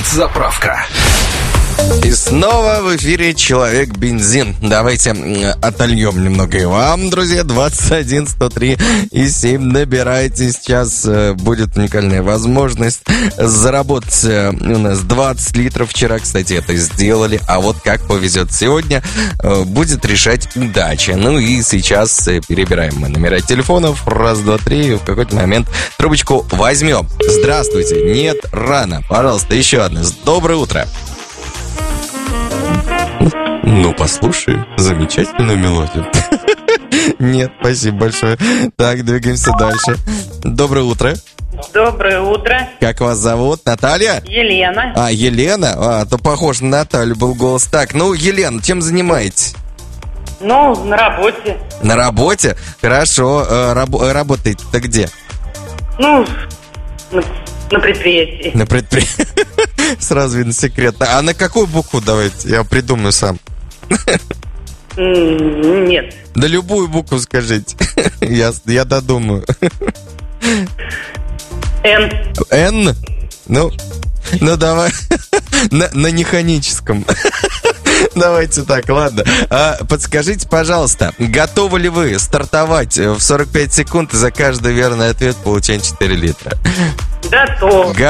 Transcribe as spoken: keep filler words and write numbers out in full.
Подзаправка. И снова в эфире «Человек-бензин». Давайте отольем немного и вам, друзья. двадцать один сто три и семь набирайте. Сейчас будет уникальная возможность заработать у нас двадцать литров. Вчера, кстати, это сделали. А вот как повезет сегодня, будет решать удача. Ну и сейчас перебираем мы номера телефонов. Раз, два, три. В какой-то момент трубочку возьмем. Здравствуйте. Нет, рано. Пожалуйста, еще одна. Доброе утро. Ну, послушай замечательную мелодию. Нет, спасибо большое. Так, двигаемся дальше. Доброе утро. Доброе утро. Как вас зовут? Наталья? Елена. А, Елена? А, то похож на Наталью был голос. Так, ну, Елена, чем занимаетесь? Ну, на работе. На работе? Хорошо. А, раб- работаете-то где? Ну, на, на предприятии. На предприятии. Сразу видно секрет. А на какую букву давайте? Я придумаю сам. Нет. Да любую букву скажите. я, я додумаю. Н. Н? Ну, ну давай. на, на механическом. Давайте так, ладно. А, подскажите, пожалуйста, готовы ли вы стартовать в сорок пять секунд и за каждый верный ответ получать четыре литра? Готов.